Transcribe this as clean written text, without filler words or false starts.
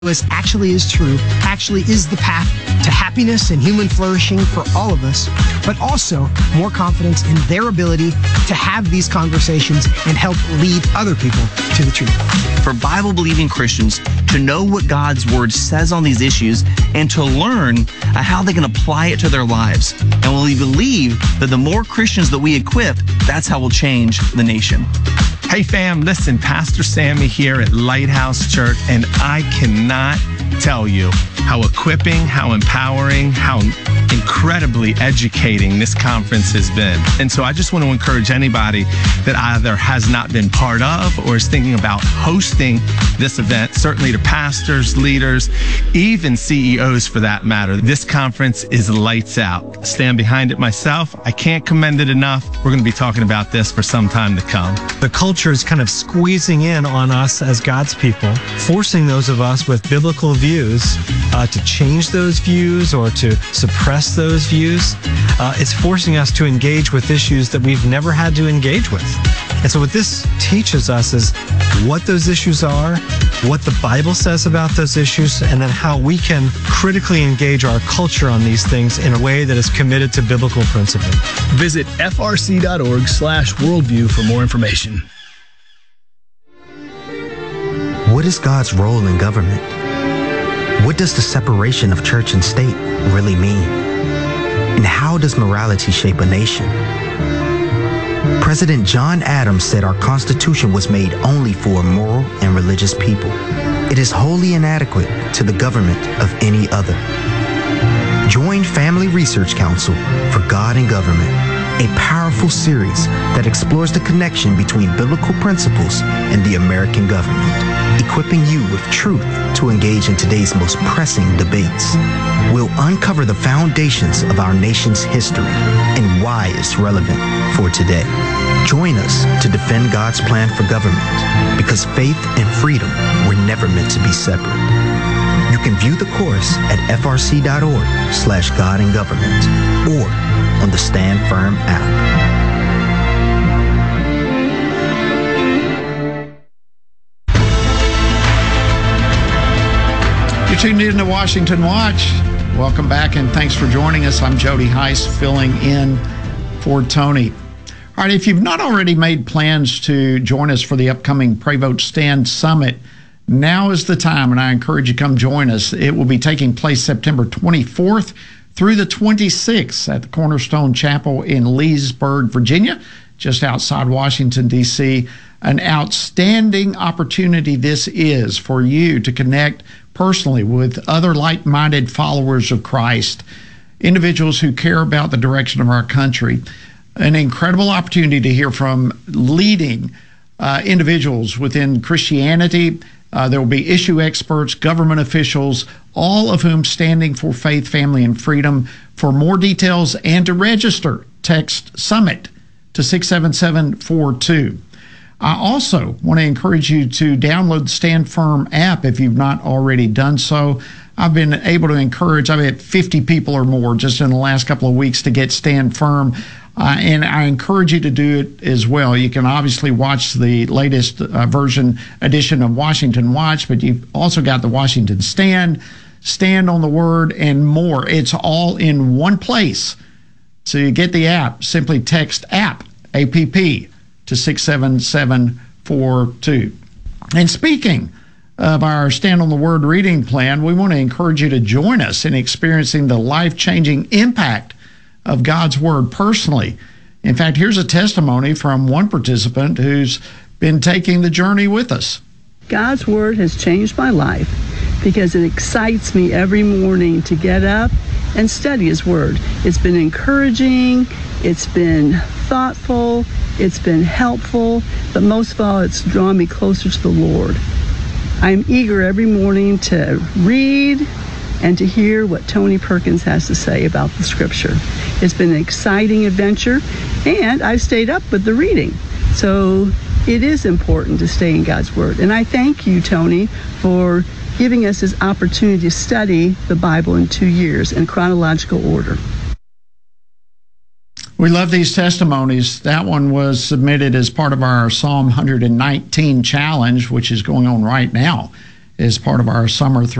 actually is true, actually is the path to happiness and human flourishing for all of us, but also more confidence in their ability to have these conversations and help lead other people to the truth. For Bible-believing Christians to know what God's Word says on these issues and to learn how they can apply it to their lives. And we believe that the more Christians that we equip, that's how we'll change the nation. Hey fam, listen, Pastor Sammy here at Lighthouse Church, and I cannot tell you how equipping, how empowering, how incredibly educating this conference has been. And so I just want to encourage anybody that either has not been part of or is thinking about hosting this event, certainly to pastors, leaders, even CEOs for that matter. This conference is lights out. I stand behind it myself. I can't commend it enough. We're going to be talking about this for some time to come. The culture is kind of squeezing in on us as God's people, forcing those of us with biblical views to change those views or to suppress those views. It's forcing us to engage with issues that we've never had to engage with. And so what this teaches us is what those issues are, what the Bible says about those issues, and then how we can critically engage our culture on these things in a way that is committed to biblical principle. Visit frc.org/worldview for more information. What is God's role in government? What does the separation of church and state really mean? And how does morality shape a nation? President John Adams said our Constitution was made only for moral and religious people. It is wholly inadequate to the government of any other. Join Family Research Council for God and Government, a powerful series that explores the connection between biblical principles and the American government, equipping you with truth to engage in today's most pressing debates. We'll uncover the foundations of our nation's history and why it's relevant for today. Join us to defend God's plan for government, because faith and freedom were never meant to be separate. You can view the course at frc.org/godandgovernment or on the Stand Firm app. You're tuned in to Washington Watch. Welcome back and thanks for joining us. I'm Jody Heiss, filling in for Tony. All right, if you've not already made plans to join us for the upcoming Pray Vote Stand Summit, now is the time, and I encourage you to come join us. It will be taking place September 24th through the 26th at the Cornerstone Chapel in Leesburg, Virginia, just outside Washington, D.C. An outstanding opportunity this is for you to connect personally with other like-minded followers of Christ, individuals who care about the direction of our country. An incredible opportunity to hear from leading individuals within Christianity. There will be issue experts, government officials, all of whom standing for faith, family, and freedom. For more details and to register, text SUMMIT to 67742. I also want to encourage you to download the Stand Firm app if you've not already done so. I've been able to encourage, I've had 50 people or more just in the last couple of weeks to get Stand Firm. And I encourage you to do it as well. You can obviously watch the latest edition of Washington Watch, but you've also got the Washington Stand, Stand on the Word, and more. It's all in one place. So you get the app, simply text app, APP, to 67742. And speaking of our Stand on the Word reading plan, we want to encourage you to join us in experiencing the life-changing impact of God's Word personally. In fact, here's a testimony from one participant who's been taking the journey with us. God's Word has changed my life because it excites me every morning to get up and study His Word. It's been encouraging, it's been thoughtful, it's been helpful, but most of all, it's drawn me closer to the Lord. I'm eager every morning to read and to hear what Tony Perkins has to say about the Scripture. It's been an exciting adventure, and I've stayed up with the reading. So it is important to stay in God's Word. And I thank you, Tony, for giving us this opportunity to study the Bible in 2 years in chronological order. We love these testimonies. That one was submitted as part of our Psalm 119 challenge, which is going on right now is part of our summer